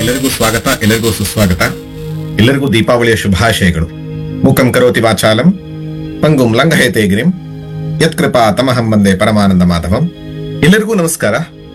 ಎಲ್ಲರಿಗೂ ಸ್ವಾಗತ, ಎಲ್ಲರಿಗೂ ಸುಸ್ವಾಗತ. ಎಲ್ಲರಿಗೂ ದೀಪಾವಳಿಯ ಶುಭಾಶಯಗಳು. ಮುಖಂ ಕರೋತಿ ವಾಚಾಲಂ ಪಂಗುಂ ಲಂಘಯತೆ ಗಿರಿಂ ಯತ್ಕೃಪಾ ತಮಹಂ ವಂದೇ ಪರಮಾನಂದ ಮಾಧವಂ. ಎಲ್ಲರಿಗೂ ನಮಸ್ಕಾರ.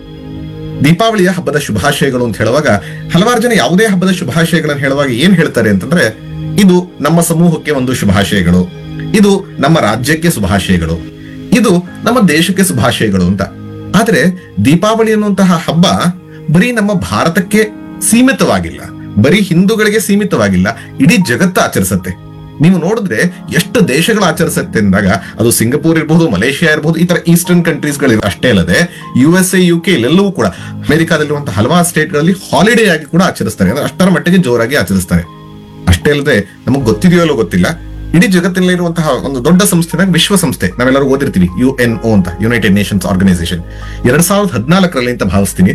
ದೀಪಾವಳಿಯ ಹಬ್ಬದ ಶುಭಾಶಯಗಳು ಅಂತ ಹೇಳುವಾಗ ಹಲವಾರು ಜನ ಯಾವುದೇ ಹಬ್ಬದ ಶುಭಾಶಯಗಳನ್ನು ಹೇಳುವಾಗ ಏನ್ ಹೇಳ್ತಾರೆ ಅಂತಂದ್ರೆ, ಇದು ನಮ್ಮ ಸಮೂಹಕ್ಕೆ ಒಂದು ಶುಭಾಶಯಗಳು, ಇದು ನಮ್ಮ ರಾಜ್ಯಕ್ಕೆ ಶುಭಾಶಯಗಳು, ಇದು ನಮ್ಮ ದೇಶಕ್ಕೆ ಶುಭಾಶಯಗಳು ಅಂತ. ಆದ್ರೆ ದೀಪಾವಳಿ ಅನ್ನುವಂತಹ ಹಬ್ಬ ಬರೀ ನಮ್ಮ ಭಾರತಕ್ಕೆ ಸೀಮಿತವಾಗಿಲ್ಲ, ಬರೀ ಹಿಂದೂಗಳಿಗೆ ಸೀಮಿತವಾಗಿಲ್ಲ, ಇಡೀ ಜಗತ್ತು ಆಚರಿಸುತ್ತೆ. ನೀವು ನೋಡಿದ್ರೆ ಎಷ್ಟು ದೇಶಗಳು ಆಚರಿಸುತ್ತೆ ಅಂದಾಗ ಅದು ಸಿಂಗಪೂರ್ ಇರಬಹುದು, ಮಲೇಷಿಯಾ ಇರಬಹುದು, ಈ ತರ ಈಸ್ಟರ್ನ್ ಕಂಟ್ರೀಸ್ ಗಳು ಅಷ್ಟೇ ಅಲ್ಲದೆ USA, UK ಇಲ್ಲೆಲ್ಲವೂ ಕೂಡ, ಅಮೆರಿಕಾದಲ್ಲಿರುವಂತಹ ಹಲವಾರು ಸ್ಟೇಟ್ ಗಳಲ್ಲಿ ಹಾಲಿಡೇ ಆಗಿ ಕೂಡ ಆಚರಿಸ್ತಾರೆ. ಅಂದ್ರೆ ಅಷ್ಟರ ಮಟ್ಟಿಗೆ ಜೋರಾಗಿ ಆಚರಿಸ್ತಾರೆ. ಅಷ್ಟೇ ಅಲ್ಲದೆ ನಮಗ್ ಗೊತ್ತಿದೆಯೋ ಅಲ್ಲೋ ಗೊತ್ತಿಲ್ಲ, ಇಡೀ ಜಗತ್ತಿನಲ್ಲಿರುವಂತಹ ಒಂದು ದೊಡ್ಡ ಸಂಸ್ಥೆ ವಿಶ್ವಸಂಸ್ಥೆ, ನಾವೆಲ್ಲರೂ ಓದಿರ್ತೀವಿ, UNO ಅಂತ, ಯುನೈಟೆಡ್ ನೇಷನ್ಸ್ ಆರ್ಗನೈಸೇಷನ್. 2014 ಅಂತ ಭಾವಿಸ್ತೀನಿ.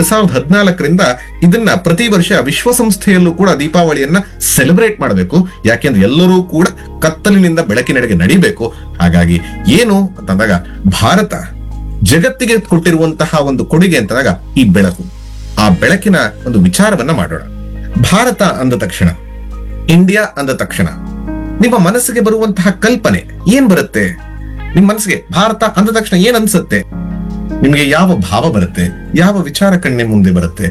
2014 ಇದನ್ನ ಪ್ರತಿ ವರ್ಷ ವಿಶ್ವಸಂಸ್ಥೆಯಲ್ಲೂ ಕೂಡ ದೀಪಾವಳಿಯನ್ನ ಸೆಲೆಬ್ರೇಟ್ ಮಾಡಬೇಕು. ಯಾಕೆಂದ್ರೆ ಎಲ್ಲರೂ ಕೂಡ ಕತ್ತಲಿನಿಂದ ಬೆಳಕಿನೆಡೆಗೆ ನಡಿಬೇಕು. ಹಾಗಾಗಿ ಏನು ಅಂತಂದಾಗ ಭಾರತ ಜಗತ್ತಿಗೆ ಕೊಟ್ಟಿರುವಂತಹ ಒಂದು ಕೊಡುಗೆ ಅಂತಂದಾಗ ಈ ಬೆಳಕು, ಆ ಬೆಳಕಿನ ಒಂದು ವಿಚಾರವನ್ನ ಮಾಡೋಣ. ಭಾರತ ಅಂದ ತಕ್ಷಣ, ಇಂಡಿಯಾ ಅಂದ ತಕ್ಷಣ ನಿಮ್ಮ ಮನಸ್ಸಿಗೆ ಬರುವಂತಹ ಕಲ್ಪನೆ ಏನ್ ಬರುತ್ತೆ? ನಿಮ್ಮ ಮನಸ್ಸಿಗೆ ಭಾರತ ಅಂದ ತಕ್ಷಣ ಏನ್ ಅನ್ಸುತ್ತೆ? ನಿಮ್ಗೆ ಯಾವ ಭಾವ ಬರುತ್ತೆ? ಯಾವ ವಿಚಾರ ಕಣ್ಣೆ ಮುಂದೆ ಬರುತ್ತೆ?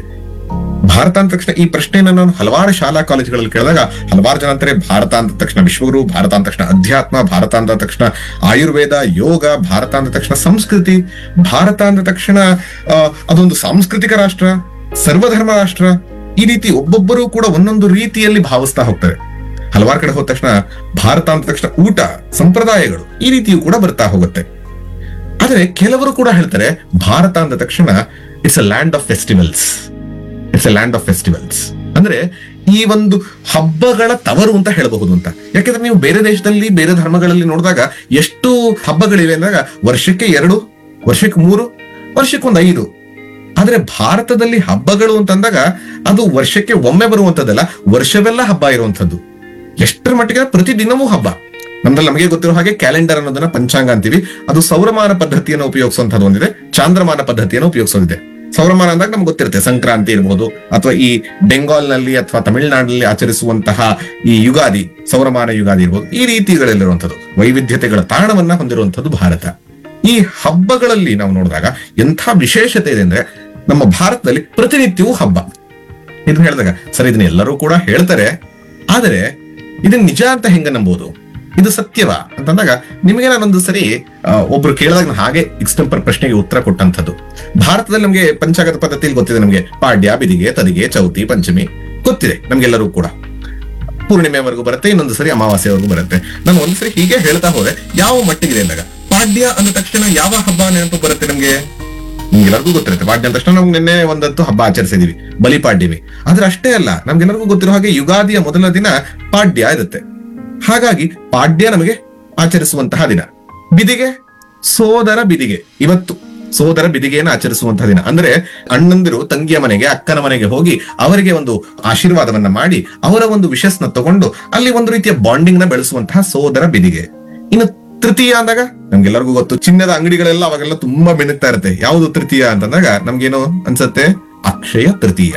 ಭಾರತ ಅಂದ ತಕ್ಷಣ ಈ ಪ್ರಶ್ನೆಯನ್ನ ನಾನು ಹಲವಾರು ಶಾಲಾ ಕಾಲೇಜುಗಳಲ್ಲಿ ಕೇಳಿದಾಗ ಹಲವಾರು ಜನ ಅಂತಾರೆ, ಭಾರತ ಅಂದ ತಕ್ಷಣ ವಿಶ್ವಗುರು, ಭಾರತ ಅಂದ ತಕ್ಷಣ ಅಧ್ಯಾತ್ಮ, ಭಾರತ ಅಂದ ತಕ್ಷಣ ಆಯುರ್ವೇದ, ಯೋಗ, ಭಾರತ ಅಂದ ತಕ್ಷಣ ಸಂಸ್ಕೃತಿ, ಭಾರತ ಅಂದ ತಕ್ಷಣ ಅದೊಂದು ಸಾಂಸ್ಕೃತಿಕ ರಾಷ್ಟ್ರ, ಸರ್ವಧರ್ಮ ರಾಷ್ಟ್ರ. ಈ ರೀತಿ ಒಬ್ಬೊಬ್ಬರು ಕೂಡ ಒಂದೊಂದು ರೀತಿಯಲ್ಲಿ ಭಾವಿಸ್ತಾ ಹೋಗ್ತಾರೆ. ಹಲವಾರು ಕಡೆ ಹೋದ ತಕ್ಷಣ ಭಾರತ ಅಂದ ತಕ್ಷಣ ಊಟ, ಸಂಪ್ರದಾಯಗಳು, ಈ ರೀತಿಯೂ ಕೂಡ ಬರ್ತಾ ಹೋಗುತ್ತೆ. ಆದ್ರೆ ಕೆಲವರು ಕೂಡ ಹೇಳ್ತಾರೆ, ಭಾರತ ಅಂದ ತಕ್ಷಣ it's a land of festivals, it's a land of festivals. ಅಂದ್ರೆ ಈ ಒಂದು ಹಬ್ಬಗಳ ತವರು ಅಂತ ಹೇಳಬಹುದು ಅಂತ. ಯಾಕೆಂದ್ರೆ ನೀವು ಬೇರೆ ದೇಶದಲ್ಲಿ, ಬೇರೆ ಧರ್ಮಗಳಲ್ಲಿ ನೋಡಿದಾಗ ಎಷ್ಟು ಹಬ್ಬಗಳಿವೆ ಅಂದಾಗ ವರ್ಷಕ್ಕೆ 2, ವರ್ಷಕ್ಕೆ 3, ವರ್ಷಕ್ಕೆ 5. ಆದ್ರೆ ಭಾರತದಲ್ಲಿ ಹಬ್ಬಗಳು ಅಂತಂದಾಗ ಅದು ವರ್ಷಕ್ಕೆ ಒಮ್ಮೆ ಬರುವಂತದ್ದಲ್ಲ, ವರ್ಷವೆಲ್ಲ ಹಬ್ಬ ಇರುವಂತದ್ದು. ಎಷ್ಟರ ಮಟ್ಟಿಗೆ ಪ್ರತಿದಿನವೂ ಹಬ್ಬ. ನಮ್ದ್ರಲ್ಲಿ ನಮಗೆ ಗೊತ್ತಿರೋ ಹಾಗೆ ಕ್ಯಾಲೆಂಡರ್ ಅನ್ನೋದನ್ನ ಪಂಚಾಂಗ ಅಂತೀವಿ. ಅದು ಸೌರಮಾನ ಪದ್ಧತಿಯನ್ನು ಉಪಯೋಗಿಸುವಂತದ್ದು ಒಂದಿದೆ, ಚಾಂದ್ರಮಾನ ಪದ್ಧತಿಯನ್ನು ಉಪಯೋಗಿಸೋದಿದೆ. ಸೌರಮಾನ ಅಂದಾಗ ನಮ್ಗೆ ಗೊತ್ತಿರುತ್ತೆ, ಸಂಕ್ರಾಂತಿ ಇರಬಹುದು, ಅಥವಾ ಈ ಬೆಂಗಾಲ್ ನಲ್ಲಿ ಅಥವಾ ತಮಿಳುನಾಡಿನಲ್ಲಿ ಆಚರಿಸುವಂತಹ ಈ ಯುಗಾದಿ, ಸೌರಮಾನ ಯುಗಾದಿ ಇರಬಹುದು. ಈ ರೀತಿಗಳಲ್ಲಿರುವಂಥದ್ದು ವೈವಿಧ್ಯತೆಗಳ ತಾಣವನ್ನ ಹೊಂದಿರುವಂಥದ್ದು ಭಾರತ. ಈ ಹಬ್ಬಗಳಲ್ಲಿ ನಾವು ನೋಡಿದಾಗ ಎಂಥ ವಿಶೇಷತೆ ಇದೆ ಅಂದ್ರೆ, ನಮ್ಮ ಭಾರತದಲ್ಲಿ ಪ್ರತಿನಿತ್ಯವೂ ಹಬ್ಬ. ಇದನ್ನ ಹೇಳಿದಾಗ ಸರ್, ಇದನ್ನ ಎಲ್ಲರೂ ಕೂಡ ಹೇಳ್ತಾರೆ, ಆದರೆ ಇದನ್ನ ನಿಜ ಅಂತ ಹೆಂಗ ನಂಬೋದು, ಇದು ಸತ್ಯವಾ ಅಂತಂದಾಗ ನಿಮಗೆ ನಾನೊಂದು ಸರಿ ಒಬ್ರು ಕೇಳಿದಾಗ ನಾನು ಹಾಗೆ ಎಕ್ಸ್ಟೆಂಪರ್ ಪ್ರಶ್ನೆಗೆ ಉತ್ತರ ಕೊಟ್ಟಂಥದ್ದು. ಭಾರತದಲ್ಲಿ ನಮಗೆ ಪಂಚಾಂಗದ ಪದ್ಧತಿಯಲ್ಲಿ ಗೊತ್ತಿದೆ, ನಮಗೆ ಪಾಡ್ಯ, ಬಿದಿಗೆ, ತದಿಗೆ, ಚೌತಿ, ಪಂಚಮಿ ಗೊತ್ತಿದೆ ನಮ್ಗೆಲ್ಲರೂ ಕೂಡ. ಪೂರ್ಣಿಮೆವರೆಗೂ ಬರುತ್ತೆ, ಇನ್ನೊಂದು ಸರಿ ಅಮಾವಾಸ್ಯವರೆಗೂ ಬರುತ್ತೆ. ನಾನು ಒಂದ್ ಸರಿ ಹೀಗೆ ಹೇಳ್ತಾ ಹೋದೆ ಯಾವ ಮಟ್ಟಿಗಿದೆ ಅಂದಾಗ, ಪಾಡ್ಯ ಅಂದ ತಕ್ಷಣ ಯಾವ ಹಬ್ಬ ನೆನಪು ಬರುತ್ತೆ ನಮ್ಗೆ? ನಿಮ್ಗೆಲ್ಲರಿಗೂ ಗೊತ್ತಿರುತ್ತೆ, ಪಾಡ್ಯ ಅಂದ ತಕ್ಷಣ ನಮ್ಗೆ ನಿನ್ನೆ ಒಂದತ್ತು ಹಬ್ಬ ಆಚರಿಸಿದೀವಿ, ಬಲಿಪಾಡ್ಯಮಿ. ಆದ್ರೆ ಅಷ್ಟೇ ಅಲ್ಲ, ನಮ್ಗೆಲ್ಲರಿಗೂ ಗೊತ್ತಿರೋ ಹಾಗೆ ಯುಗಾದಿಯ ಮೊದಲ ದಿನ ಪಾಡ್ಯ ಇರುತ್ತೆ. ಹಾಗಾಗಿ ಪಾಡ್ಯ ನಮಗೆ ಆಚರಿಸುವಂತಹ ದಿನ. ಬಿದಿಗೆ, ಸೋದರ ಬಿದಿಗೆ, ಇವತ್ತು ಸೋದರ ಬಿದಿಗೆಯನ್ನು ಆಚರಿಸುವಂತಹ ದಿನ. ಅಂದ್ರೆ ಅಣ್ಣಂದಿರು ತಂಗಿಯ ಮನೆಗೆ, ಅಕ್ಕನ ಮನೆಗೆ ಹೋಗಿ ಅವರಿಗೆ ಒಂದು ಆಶೀರ್ವಾದವನ್ನ ಮಾಡಿ ಅವರ ಒಂದು ವಿಶಸ್ನ ತಗೊಂಡು ಅಲ್ಲಿ ಒಂದು ರೀತಿಯ ಬಾಂಡಿಂಗ್ ನ ಬೆಳೆಸುವಂತಹ ಸೋದರ ಬಿದಿಗೆ. ಇನ್ನು ತೃತೀಯ ಅಂದಾಗ ನಮ್ಗೆಲ್ಲರಿಗೂ ಗೊತ್ತು, ಚಿನ್ನದ ಅಂಗಡಿಗಳೆಲ್ಲ ಅವಾಗೆಲ್ಲ ತುಂಬಾ ಮಿನುಗ್ತಾ ಇರುತ್ತೆ. ಯಾವುದು ತೃತೀಯ ಅಂತಂದಾಗ ನಮ್ಗೇನು ಅನ್ಸತ್ತೆ? ಅಕ್ಷಯ ತೃತೀಯ.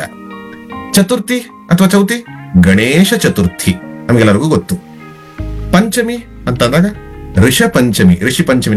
ಚತುರ್ಥಿ ಅಥವಾ ಚೌತಿ, ಗಣೇಶ ಚತುರ್ಥಿ, ನಮ್ಗೆಲ್ಲರಿಗೂ ಗೊತ್ತು. ಪಂಚಮಿ ಅಂತಂದಾಗ ಋಷಿ ಪಂಚಮಿ